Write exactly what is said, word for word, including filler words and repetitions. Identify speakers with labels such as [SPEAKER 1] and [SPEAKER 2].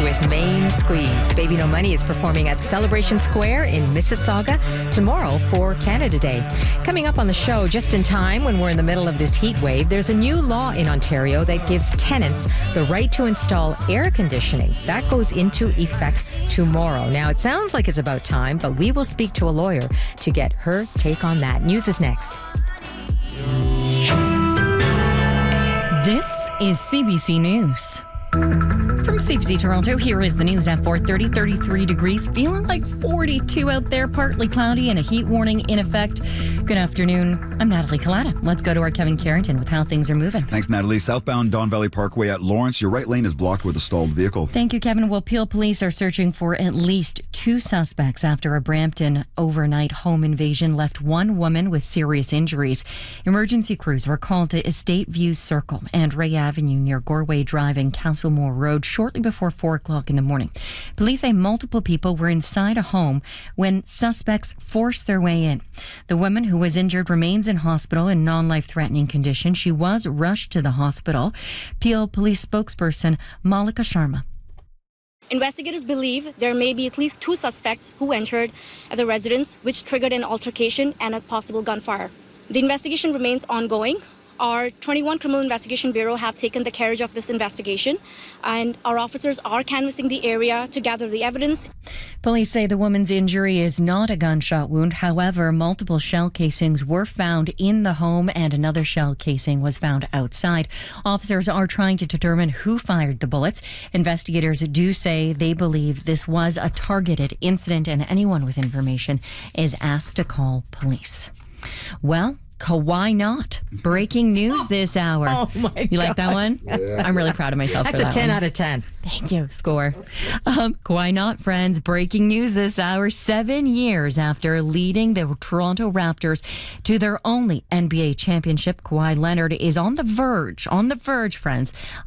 [SPEAKER 1] with Main Squeeze. Baby No Money is performing at Celebration Square in Mississauga tomorrow for Canada Day. Coming up on the show, just in time when we're in the middle of this heat wave, there's a new law in Ontario that gives tenants the right to install air conditioning. That goes into effect tomorrow. Now, it sounds like it's about time, but we will speak to a lawyer to get her take on that. News is next.
[SPEAKER 2] This is C B C News. From C B C Toronto, here is the news at four thirty, thirty-three degrees, feeling like forty-two out there, partly cloudy and a heat warning in effect. Good afternoon. I'm Natalie Collada. Let's go to our Kevin Carrington with how things are moving.
[SPEAKER 3] Thanks, Natalie. Southbound Don Valley Parkway at Lawrence, your right lane is blocked with a stalled vehicle.
[SPEAKER 2] Thank you, Kevin. Well, Peel police are searching for at least two suspects after a Brampton overnight home invasion left one woman with serious injuries. Emergency crews were called to Estate View Circle and Ray Avenue near Gorway Drive and Castlemore Road shortly before four o'clock in the morning. Police say multiple people were inside a home when suspects forced their way in. The woman who was injured remains in hospital in non-life-threatening condition. She was rushed to the hospital. Peel Police spokesperson Malika Sharma.
[SPEAKER 4] Investigators believe there may be at least two suspects who entered at the residence, which triggered an altercation and a possible gunfire. The investigation remains ongoing. Our twenty-one Criminal Investigation Bureau have taken the carriage of this investigation, and our officers are canvassing the area to gather the evidence.
[SPEAKER 2] Police say the woman's injury is not a gunshot wound. However, multiple shell casings were found in the home and another shell casing was found outside. Officers are trying to determine who fired the bullets. Investigators do say they believe this was a targeted incident and anyone with information is asked to call police. Well, why not? Breaking news this hour.
[SPEAKER 1] Oh my
[SPEAKER 2] You like that
[SPEAKER 1] gosh.
[SPEAKER 2] one? Yeah. I'm really proud of myself
[SPEAKER 1] That's
[SPEAKER 2] for
[SPEAKER 1] a
[SPEAKER 2] that
[SPEAKER 1] ten
[SPEAKER 2] one.
[SPEAKER 1] out of ten.
[SPEAKER 2] Thank you. Score. Um, why not, friends? Breaking news this hour. Seven years after leading the Toronto Raptors to their only N B A championship, Kawhi Leonard is on the verge, on the verge, friends,